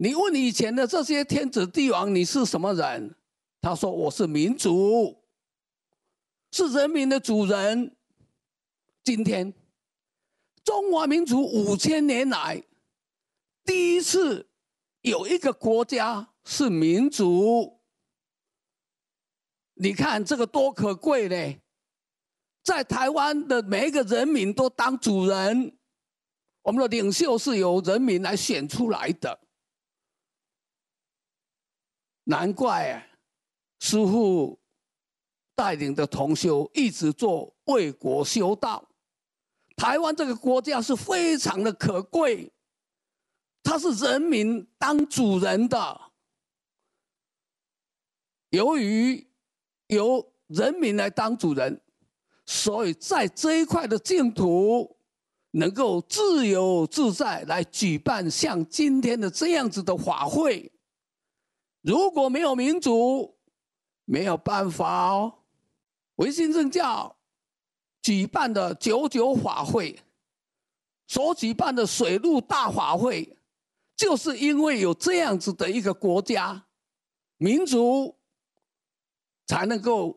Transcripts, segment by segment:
你问以前的这些天子帝王，你是什么人？他说：“我是民主，是人民的主人。”今天，中华民族5000年来，第一次有一个国家是民主。你看这个多可贵呢！在台湾的每一个人民都当主人，我们的领袖是由人民来选出来的。难怪师父带领的同修一直做为国修道。台湾这个国家是非常的可贵，它是人民当主人的。由于由人民来当主人，所以在这一块的净土能够自由自在来举办像今天的这样子的法会。如果没有民主，没有办法哦。维新正教举办的99法会，所举办的水陆大法会，就是因为有这样子的一个国家，民主才能够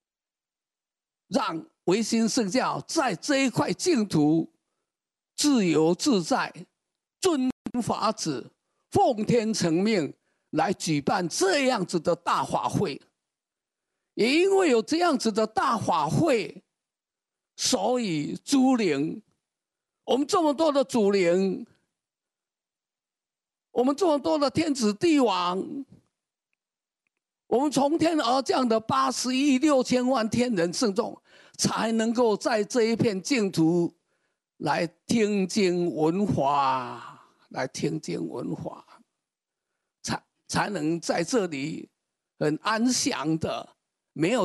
让维新圣教在这一块净土自由自在、遵法旨、奉天承命来举办这样子的大法会。也因为有这样子的大法会，所以祖灵，我们这么多的祖灵，我们这么多的天子帝王，我们从天而降的80亿6千万天人圣众，才能够在这一片净土来听经闻法，来听经闻法，才能在这里很安详的，没有